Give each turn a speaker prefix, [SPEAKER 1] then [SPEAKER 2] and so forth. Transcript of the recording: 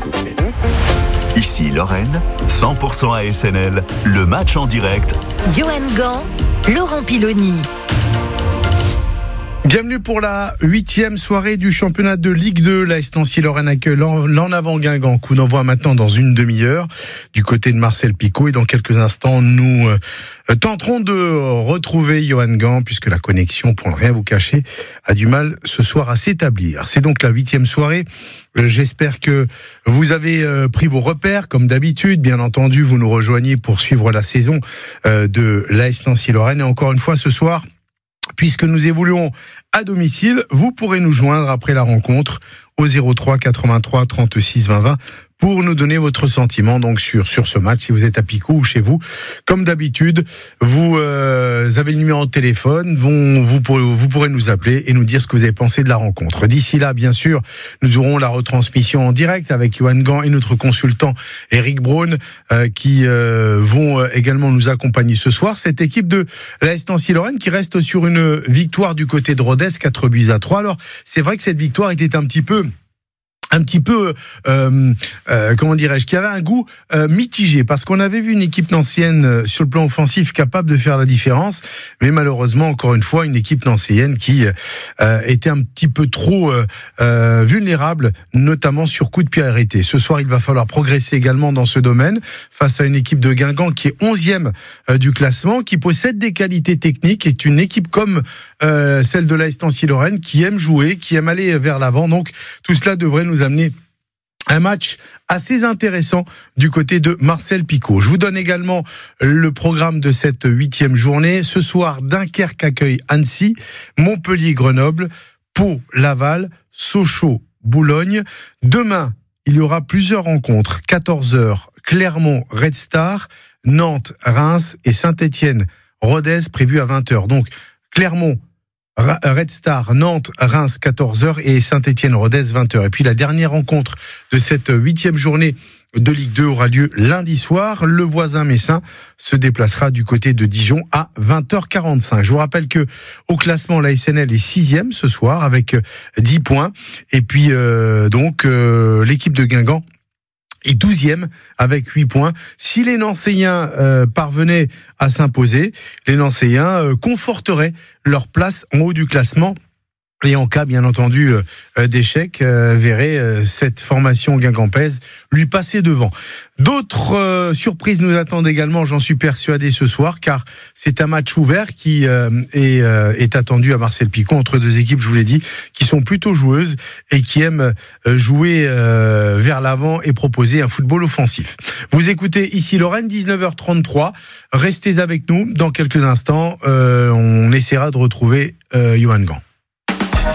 [SPEAKER 1] Ici Lorraine, 100% ASNL, le match en direct.
[SPEAKER 2] Johan Gant, Laurent Piloni.
[SPEAKER 3] Bienvenue pour la 8e soirée du championnat de Ligue 2. L'AS Nancy-Lorraine accueille l'en avant Guingamp. Coup d'envoi maintenant dans une demi-heure du côté de Marcel Picot. Et dans quelques instants, nous tenterons de retrouver Johan Gant puisque la connexion, pour ne rien vous cacher, a du mal ce soir à s'établir. C'est donc la 8e soirée. J'espère que vous avez pris vos repères comme d'habitude. Bien entendu, vous nous rejoignez pour suivre la saison de l'AS Nancy-Lorraine. Et encore une fois, ce soir, puisque nous évoluons à domicile, vous pourrez nous joindre après la rencontre au 03 83 36 20 20 pour nous donner votre sentiment donc sur ce match. Si vous êtes à Picot ou chez vous, comme d'habitude, vous avez le numéro de téléphone, vous pourrez nous appeler et nous dire ce que vous avez pensé de la rencontre. D'ici là, bien sûr, nous aurons la retransmission en direct avec Johan Gant et notre consultant Eric Braun qui vont également nous accompagner ce soir. Cette équipe de l'AS Nancy-Lorraine qui reste sur une victoire du côté de Rodez, 4-3. Alors, c'est vrai que cette victoire était un petit peu comment dirais-je, qui avait un goût mitigé, parce qu'on avait vu une équipe nancéenne sur le plan offensif capable de faire la différence, mais malheureusement, encore une fois, une équipe nancéenne qui était un petit peu trop vulnérable, notamment sur coup de pied arrêté. Ce soir, il va falloir progresser également dans ce domaine, face à une équipe de Guingamp qui est 11e du classement, qui possède des qualités techniques, est une équipe comme celle de l'AS Nancy-Lorraine, qui aime jouer, qui aime aller vers l'avant. Donc, tout cela devrait nous amener un match assez intéressant du côté de Marcel Picot. Je vous donne également le programme de cette 8e journée. Ce soir, Dunkerque accueille Annecy, Montpellier, Grenoble, Pau, Laval, Sochaux, Boulogne. Demain, il y aura plusieurs rencontres. 14h, Clermont, Red Star, Nantes, Reims et Saint-Étienne, Rodez, prévu à 20h. Donc, Clermont, Red Star, Nantes, Reims, 14h et Saint-Étienne, Rodez, 20h. Et puis la dernière rencontre de cette 8e journée de Ligue 2 aura lieu lundi soir. Le voisin messin se déplacera du côté de Dijon à 20h45. Je vous rappelle que au classement, l'ASNL est 6e ce soir avec 10 points. Et puis l'équipe de Guingamp est 12e avec 8 points. Si les Nancéens parvenaient à s'imposer, les Nancéens conforteraient leur place en haut du classement. Et en cas, bien entendu, d'échec, verrait cette formation guingampaise lui passer devant. D'autres surprises nous attendent également, j'en suis persuadé, ce soir, car c'est un match ouvert qui est attendu à Marcel Picot entre deux équipes, je vous l'ai dit, qui sont plutôt joueuses et qui aiment jouer vers l'avant et proposer un football offensif. Vous écoutez ici Lorraine, 19h33. Restez avec nous dans quelques instants. On essaiera de retrouver Johan Gant.